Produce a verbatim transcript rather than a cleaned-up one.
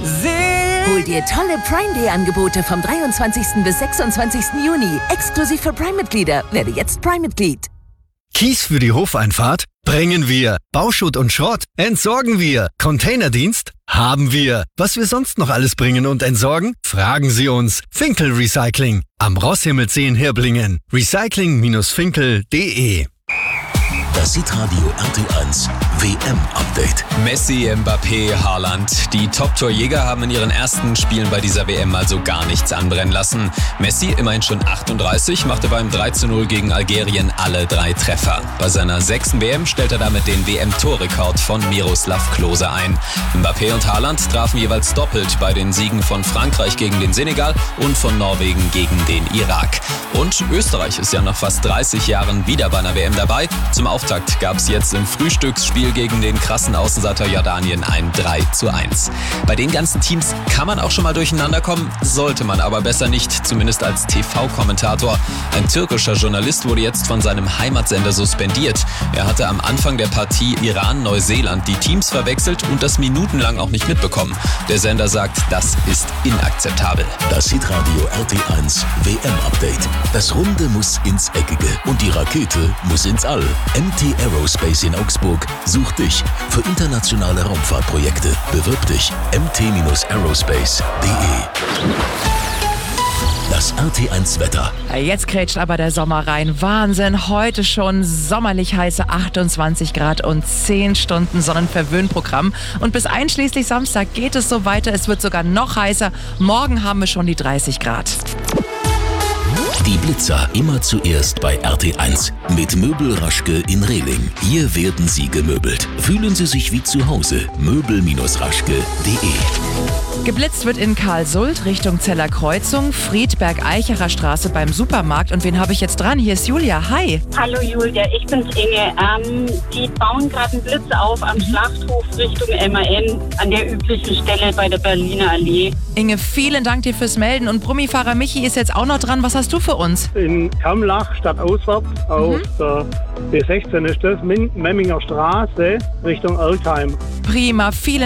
Hol dir tolle Prime Day Angebote vom dreiundzwanzigsten bis sechsundzwanzigsten Juni. Exklusiv für Prime-Mitglieder. Werde jetzt Prime-Mitglied. Kies für die Hofeinfahrt? Bringen wir. Bauschutt und Schrott? Entsorgen wir. Containerdienst? Haben wir. Was wir sonst noch alles bringen und entsorgen? Fragen Sie uns. Finkel Recycling. Am Rosshimmelsee in Hirblingen. recycling Bindestrich finkel Punkt de. Das Hitradio R T eins W M-Update. Messi, Mbappé, Haaland. Die Top-Torjäger haben in ihren ersten Spielen bei dieser W M also gar nichts anbrennen lassen. Messi, immerhin schon achtunddreißig, machte beim drei zu null gegen Algerien alle drei Treffer. Bei seiner sechsten W M stellt er damit den W M-Torrekord von Miroslav Klose ein. Mbappé und Haaland trafen jeweils doppelt bei den Siegen von Frankreich gegen den Senegal und von Norwegen gegen den Irak. Und Österreich ist ja nach fast dreißig Jahren wieder bei einer W M dabei. Zum Auftakt gab es jetzt im Frühstücksspiel gegen den krassen Außenseiter Jordanien ein drei zu eins. Bei den ganzen Teams kann man auch schon mal durcheinander kommen, sollte man aber besser nicht, zumindest als T V-Kommentator. Ein türkischer Journalist wurde jetzt von seinem Heimatsender suspendiert. Er hatte am Anfang der Partie Iran-Neuseeland die Teams verwechselt und das minutenlang auch nicht mitbekommen. Der Sender sagt, das ist inakzeptabel. Das Hitradio R T eins W M-Update. Das Runde muss ins Eckige und die Rakete muss ins All. M T Aerospace in Augsburg sucht dich für internationale Raumfahrtprojekte. Bewirb dich m t aerospace punkt de. Das R T eins Wetter. Jetzt krätscht aber der Sommer rein. Wahnsinn, heute schon sommerlich heiße achtundzwanzig Grad und zehn Stunden Sonnenverwöhnprogramm. Und bis einschließlich Samstag geht es so weiter. Es wird sogar noch heißer. Morgen haben wir schon die dreißig Grad. Die Blitzer immer zuerst bei R T eins mit Möbel Raschke in Rehling. Hier werden Sie gemöbelt. Fühlen Sie sich wie zu Hause. möbel raschke punkt de. Geblitzt wird in Karlsult Richtung Zeller Kreuzung, Friedberg-Eichacher Straße beim Supermarkt. Und wen habe ich jetzt dran? Hier ist Julia. Hi. Hallo Julia, ich bin's Inge. Ähm, die bauen gerade einen Blitz auf am Schlachthof Richtung M A N an der üblichen Stelle bei der Berliner Allee. Inge, vielen Dank dir fürs Melden. Und Brummifahrer Michi ist jetzt auch noch dran. Was hast du für uns? In Kamlach stadtauswärts auf Mhm. der B sechzehn ist das, Memminger Straße Richtung Erkheim. Prima, vielen